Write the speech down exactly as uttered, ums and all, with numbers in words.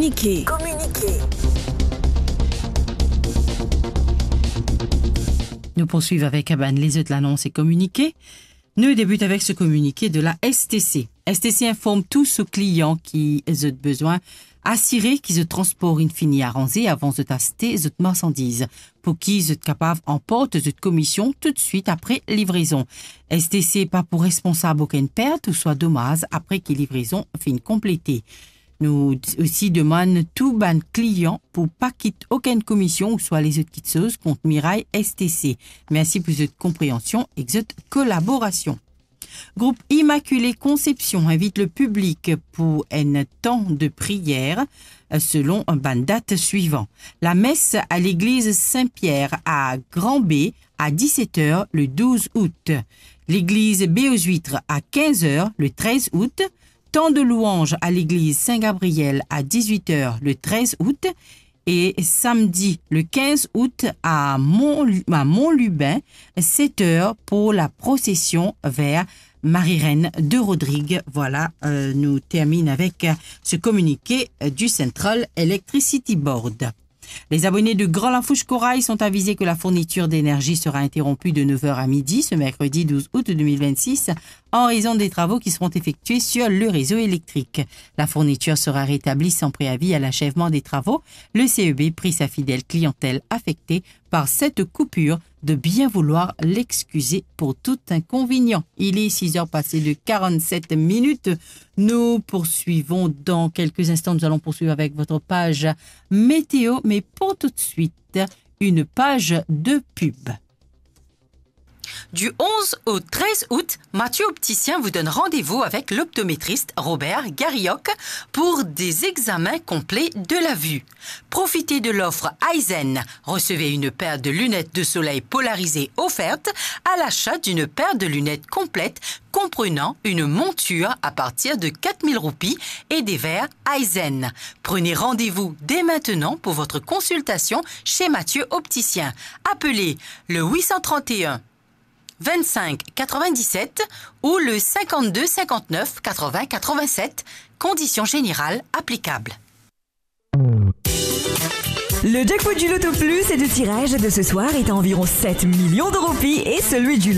Communiquer. Communiquer. Nous poursuivons avec ben, les autres l'annonce et communiquer. Nous débutons avec ce communiqué de la S T C. S T C informe tous aux clients qui ont besoin assurer qu'ils ont transport infini arrangé avant de tester les marchandises pour qu'ils soient capables emporter les commissions tout de suite après livraison. S T C pas pour responsable aucune perte ou soit dommage après que livraison fin complétée. Nous aussi demandons tout ban client pour pas quitter aucune commission ou soit les autres quitteuses contre Mirail S T C. Merci pour votre compréhension et votre collaboration. Groupe Immaculée Conception invite le public pour un temps de prière selon un ban date suivant. La messe à l'église Saint-Pierre à Grand-B à dix-sept heures le douze août. L'église B aux Huîtres à quinze heures le treize août. Temps de louange à l'église Saint-Gabriel à dix-huit heures le treize août. Et samedi le quinze août à, Mont, à Montlubin, sept heures pour la procession vers Marie-Reine de Rodrigue. Voilà, euh, nous terminons avec ce communiqué du Central Electricity Board. Les abonnés de Grand Lafouche Corail sont avisés que la fourniture d'énergie sera interrompue de neuf heures à midi ce mercredi douze août deux mille vingt-six en raison des travaux qui seront effectués sur le réseau électrique. La fourniture sera rétablie sans préavis à l'achèvement des travaux. Le C E B prie sa fidèle clientèle affectée par cette coupure de bien vouloir l'excuser pour tout inconvénient. Il est six heures passées de quarante-sept minutes. Nous poursuivons dans quelques instants. Nous allons poursuivre avec votre page météo, mais pour tout de suite, une page de pub. Du onze au treize août, Mathieu Opticien vous donne rendez-vous avec l'optométriste Robert Garioc pour des examens complets de la vue. Profitez de l'offre Eisen. Recevez une paire de lunettes de soleil polarisées offerte à l'achat d'une paire de lunettes complètes comprenant une monture à partir de quatre mille roupies et des verres Eisen. Prenez rendez-vous dès maintenant pour votre consultation chez Mathieu Opticien. Appelez le huit cent trente et un vingt-cinq quatre-vingt-dix-sept ou le cinquante-deux cinquante-neuf quatre-vingts quatre-vingt-sept. Conditions générales applicables. Le jackpot du Loto Plus et le tirage de ce soir est à environ sept millions de roupies et celui du